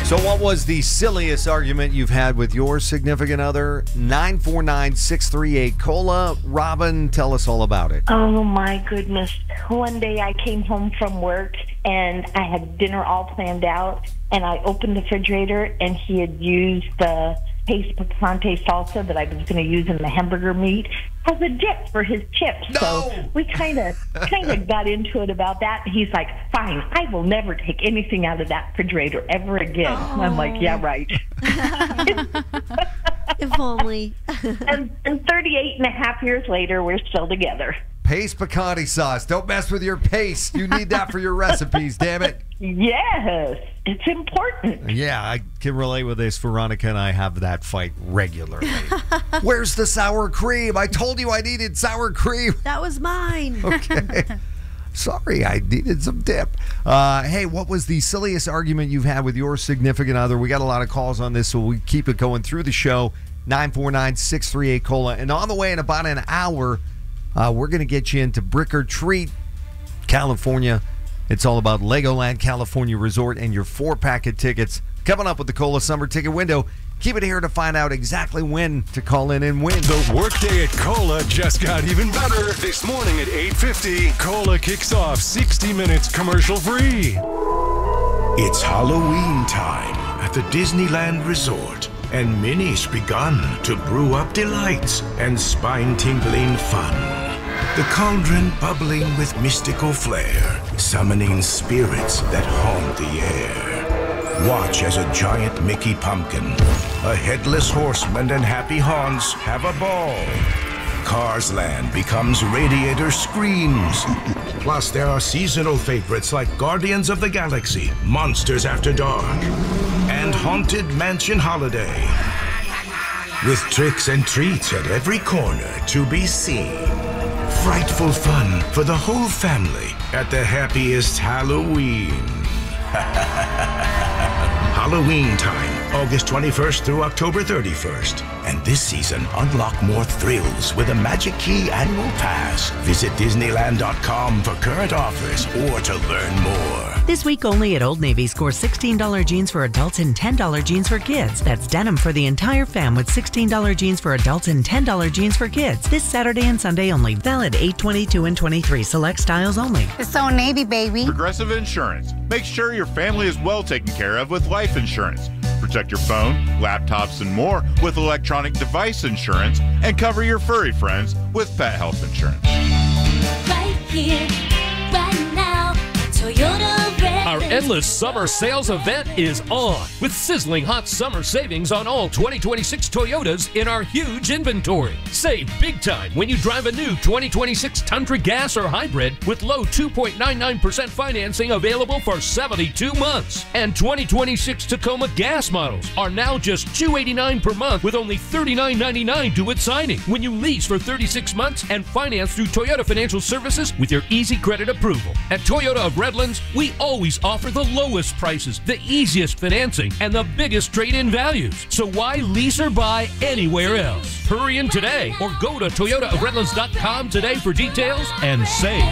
So what was the silliest argument you've had with your significant other? 949-638-COLA. Robin, tell us all about it. Oh, my goodness. One day I came home from work, and I had dinner all planned out, and I opened the refrigerator, and he had used the paste picante salsa that I was going to use in the hamburger meat as a dip for his chips. No. So we kind of got into it about that. He's like, fine, I will never take anything out of that refrigerator ever again. And I'm like, yeah, right. If only. and 38 and a half years later, we're still together. Paste picante sauce. Don't mess with your paste. You need that for your recipes, damn it. Yes, it's important. Yeah, I can relate with this. Veronica and I have that fight regularly. Where's the sour cream? I told you I needed sour cream. That was mine. Okay. Sorry, I needed some dip. Hey, what was the silliest argument you've had with your significant other? We got a lot of calls on this, so we keep it going through the show. 949-638-COLA. And on the way in about an hour, we're going to get you into Brick or Treat, California. It's all about Legoland California Resort and your 4-pack of tickets. Coming up with the COLA Summer Ticket Window. Keep it here to find out exactly when to call in and win. The workday at COLA just got even better. This morning at 8:50, COLA kicks off 60 minutes commercial-free. It's Halloween time at the Disneyland Resort, and Minnie's begun to brew up delights and spine-tingling fun. The cauldron bubbling with mystical flair, summoning spirits that haunt the air. Watch as a giant Mickey pumpkin, a headless horseman, and Happy Haunts have a ball. Cars Land becomes Radiator Screams. Plus, there are seasonal favorites like Guardians of the Galaxy, Monsters After Dark, and Haunted Mansion Holiday. With tricks and treats at every corner to be seen. Frightful fun for the whole family at the happiest Halloween. Halloween time, August 21st through October 31st. And this season, unlock more thrills with a Magic Key Annual Pass. Visit Disneyland.com for current offers or to learn more. This week only at Old Navy, score $16 jeans for adults and $10 jeans for kids. That's denim for the entire fam with $16 jeans for adults and $10 jeans for kids. This Saturday and Sunday only. Valid 8/22 and 23. Select styles only. It's Old Navy, baby. Progressive Insurance. Make sure your family is well taken care of with life insurance. Protect your phone, laptops, and more with electronic device insurance, and cover your furry friends with pet health insurance. Right here, right now, Toyota Redlands. Our endless summer sales event is on with sizzling hot summer savings on all 2026 Toyotas in our huge inventory. Save big time when you drive a new 2026 Tundra Gas or Hybrid with low 2.99% financing available for 72 months. And 2026 Tacoma Gas models are now just $289 per month with only $39.99 due at signing when you lease for 36 months and finance through Toyota Financial Services with your easy credit approval. At Toyota of Redlands, we always offer the lowest prices, the easiest financing, and the biggest trade-in values. So why lease or buy anywhere else? Hurry in today or go to ToyotaofRedlands.com today for details and save.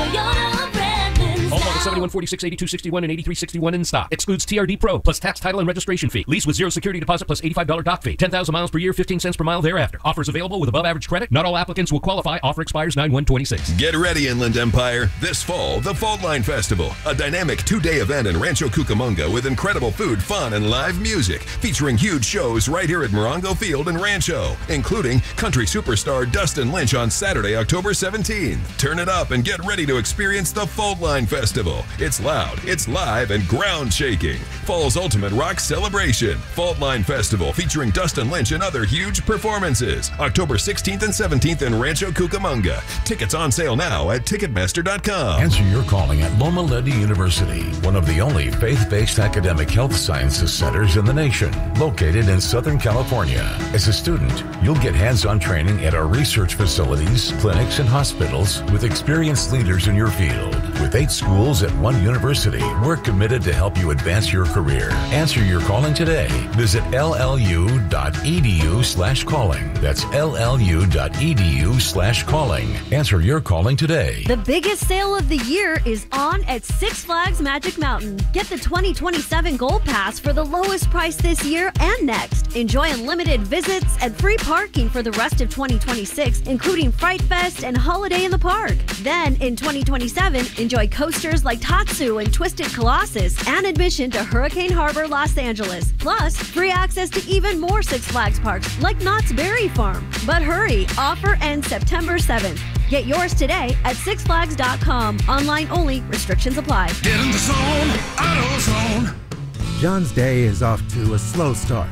All models 71, 46, 82, 61, and 83, 61 in stock. Excludes TRD Pro plus tax, title, and registration fee. Lease with zero security deposit plus $85 doc fee. 10,000 miles per year, 15 cents per mile thereafter. Offers available with above average credit. Not all applicants will qualify. Offer expires 9/1/26. Get ready, Inland Empire. This fall, the Fault Line Festival, a dynamic 2-day event in Rancho Cucamonga with incredible food, fun, and live music, featuring huge shows right here at Morongo Field in Rancho, including country superstar Dustin Lynch on Saturday, October 17th. Turn it up and get ready to experience the Fault Line Festival. It's loud, it's live, and ground-shaking. Fall's ultimate rock celebration. Fault Line Festival featuring Dustin Lynch and other huge performances. October 16th and 17th in Rancho Cucamonga. Tickets on sale now at Ticketmaster.com. Answer your calling at Loma Linda University, one of the only faith-based academic health sciences centers in the nation, located in Southern California. As a student, you'll get hands-on training at our research facilities, clinics, and hospitals with experienced leaders in your field. With 8 schools at one university, we're committed to help you advance your career. Answer your calling today. Visit llu.edu/calling. That's llu.edu/calling. Answer your calling today. The biggest sale of the year is on at Six Flags Magic Mountain. Get the 2027 Gold Pass for the lowest price this year and next. Enjoy unlimited visits and free parking for the rest of 2026, including Fright Fest and Holiday in the Park. Then, in 2027, enjoy coasters like Tatsu and Twisted Colossus and admission to Hurricane Harbor, Los Angeles. Plus, free access to even more Six Flags parks like Knott's Berry Farm. But hurry, offer ends September 7th. Get yours today at sixflags.com. Online only. Restrictions apply. Get in the zone, AutoZone. John's day is off to a slow start.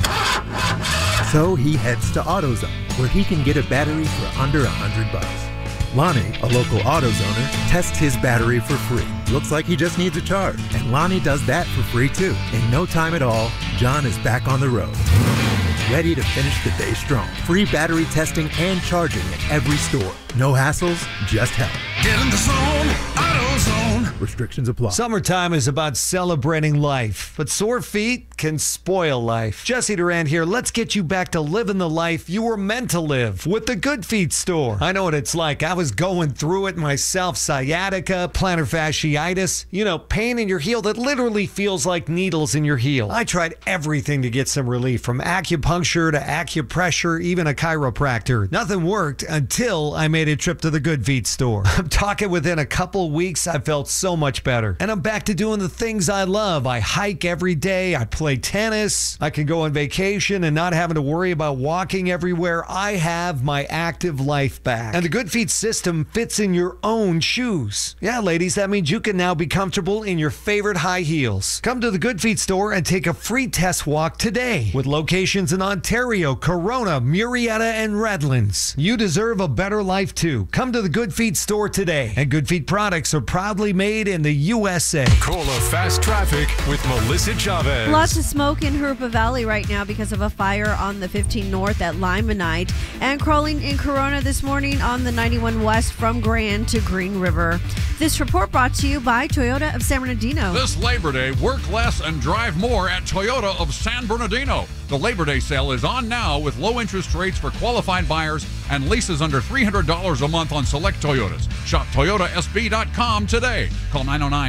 So he heads to AutoZone, where he can get a battery for under $100. Lonnie, a local AutoZoner, tests his battery for free. Looks like he just needs a charge, and Lonnie does that for free too. In no time at all, John is back on the road, ready to finish the day strong. Free battery testing and charging at every store. No hassles, just help. Get in the zone, AutoZone. Restrictions apply. Summertime is about celebrating life, but sore feet can spoil life. Jesse Durant here. Let's get you back to living the life you were meant to live with the Good Feet store. I know what it's like. I was going through it myself. Sciatica, plantar fasciitis, pain in your heel that literally feels like needles in your heel. I tried everything to get some relief, from acupuncture to acupressure, even a chiropractor. Nothing worked until I made a trip to the Good Feet store. I'm talking within a couple weeks, I felt so much better. And I'm back to doing the things I love. I hike every day. I play tennis. I can go on vacation and not having to worry about walking everywhere. I have my active life back. And the Good Feet system fits in your own shoes. Yeah, ladies, that means you can now be comfortable in your favorite high heels. Come to the Good Feet store and take a free test walk today. With locations in Ontario, Corona, Murrieta, and Redlands. You deserve a better life too. Come to the Good Feet store today. And Good Feet products are proudly made in the USA. Cola Fast Traffic with Melissa Chavez. Lots of smoke in Hoopa Valley right now because of a fire on the 15 North at Limonite, and crawling in Corona this morning on the 91 West from Grand to Green River. This report brought to you by Toyota of San Bernardino. This Labor Day, work less and drive more at Toyota of San Bernardino. The Labor Day sale is on now with low interest rates for qualified buyers and leases under $300 a month on select Toyotas. Shop ToyotaSB.com today. Call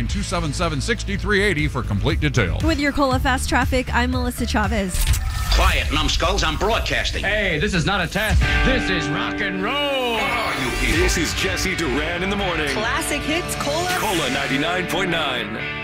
909-277-6380 for complete details. With your Cola Fast Traffic, I'm Melissa Chavez. Quiet, numbskulls, I'm broadcasting. Hey, this is not a test. This is rock and roll. What are you people? This is Jesse Duran in the morning. Classic hits, Cola. Cola 99.9.